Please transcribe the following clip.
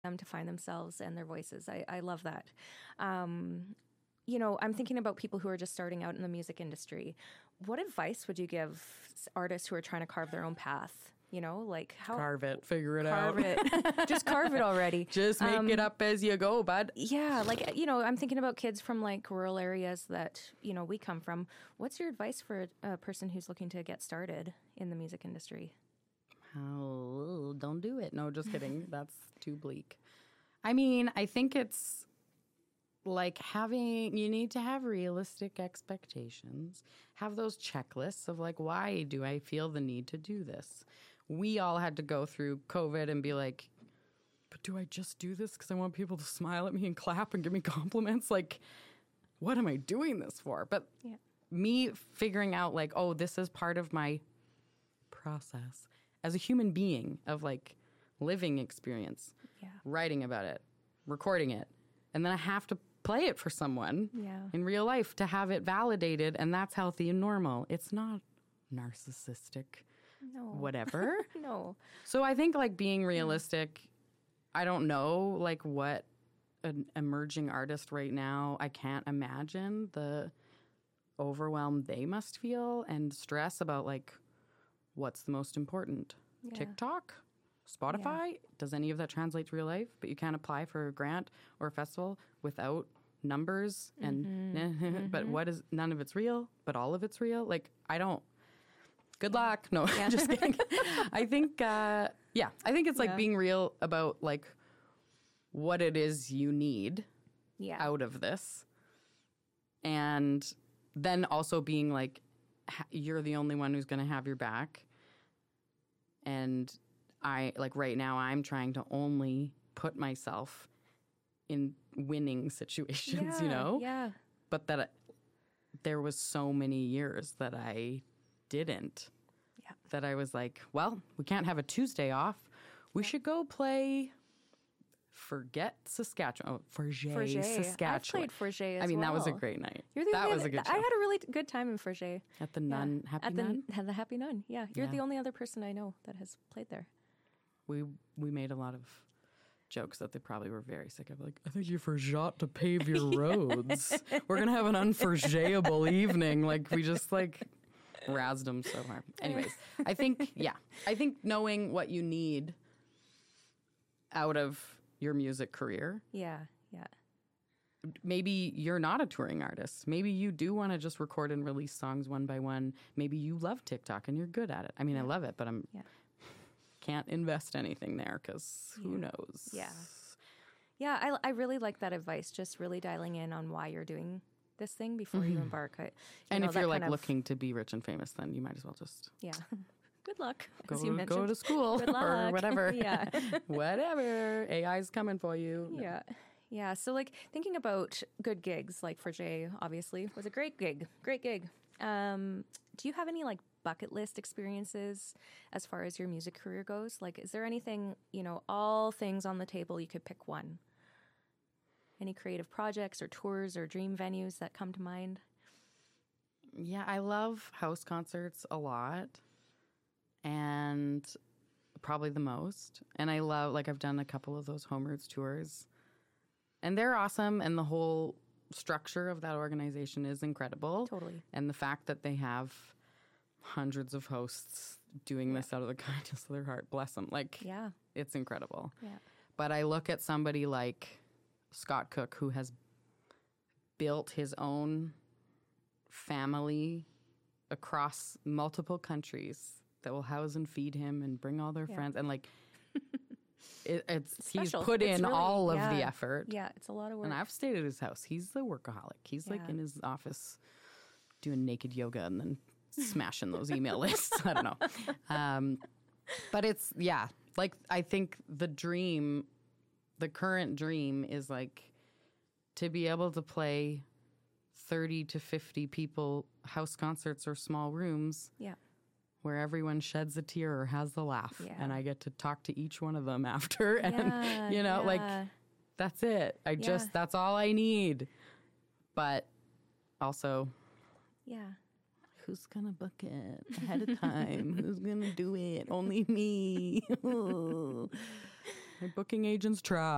them to find themselves and their voices. I love that. I'm thinking about people who are just starting out in the music industry. What advice would you give artists who are trying to carve their own path? How carve it, figure it out. Carve it. Just carve it already. Just make it up as you go, bud. Yeah, I'm thinking about kids from rural areas that, we come from. What's your advice for a person who's looking to get started in the music industry? Oh, don't do it. No, just kidding. That's too bleak. I think it's you need to have realistic expectations, have those checklists of why do I feel the need to do this? We all had to go through COVID and be like, but do I just do this because I want people to smile at me and clap and give me compliments? What am I doing this for? But me figuring out this is part of my process as a human being of living experience, writing about it, recording it, and then I have to play it for someone in real life to have it validated, and that's healthy and normal. It's not narcissistic, whatever. No. So I think being realistic, I don't know what an emerging artist right now, I can't imagine the overwhelm they must feel and stress about what's the most important. TikTok? Spotify? Does any of that translate to real life? But you can't apply for a grant or a festival without numbers and but none of it's real, but all of it's real. I don't. Good luck. No, just kidding. I think I think it's being real about what it is you need out of this. And then also being you're the only one who's going to have your back. And I right now I'm trying to only put myself in winning situations, Yeah. But that there was so many years that I didn't. Yeah. That I was well, we can't have a Tuesday off. We should go play Saskatchewan. Oh, Forget, Saskatchewan. I've played Forget as that was a great night. That was a good show. I had a really good time in Forget. At the Nun, Happy Nun? At the Happy Nun, yeah. You're the only other person I know that has played there. We made a lot of jokes that they probably were very sick of. I think you forgot to pave your roads. We're going to have an unforgettable evening. We just razzed them so hard. Anyways, I think knowing what you need out of your music career. Yeah. Maybe you're not a touring artist. Maybe you do want to just record and release songs one by one. Maybe you love TikTok and you're good at it. I love it, but can't invest anything there because who knows? Yeah, I really like that advice, just really dialing in on why you're doing this thing before you embark. And if you're looking to be rich and famous, then you might as well just... Yeah. Good luck, as you mentioned. Go to school or whatever. Whatever. AI's coming for you. Yeah. Yeah, so thinking about good gigs, Forget obviously was a great gig. Do you have any bucket list experiences as far as your music career goes? Is there anything, all things on the table, you could pick one? Any creative projects or tours or dream venues that come to mind? Yeah, I love house concerts a lot, and probably the most. And I love, I've done a couple of those Home Roots tours, and they're awesome, and the whole structure of that organization is incredible. Totally. And the fact that they have hundreds of hosts doing this out of the kindness of their heart, bless them. It's incredible. Yeah. But I look at somebody like Scott Cook, who has built his own family across multiple countries that will house and feed him and bring all their friends. And he's put in really, all of the effort. Yeah, it's a lot of work. And I've stayed at his house. He's the workaholic. He's in his office doing naked yoga and then smashing those email lists. I don't know. But it's, I think the current dream is to be able to play 30 to 50 people house concerts or small rooms. Yeah. Where everyone sheds a tear or has the laugh. Yeah. And I get to talk to each one of them after. And, that's it. That's all I need. But also... Yeah. Who's going to book it ahead of time? Who's going to do it? Only me. My booking agent's try.